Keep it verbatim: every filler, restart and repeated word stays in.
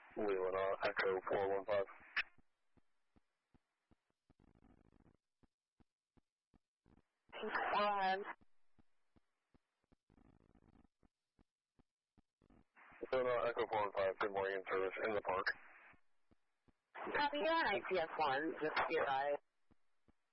Leland, uh, Echo four one five. Go ahead. Leland, uh, Echo four one five, good morning in service in the park. Copy, you're on I C S one, just to be advised.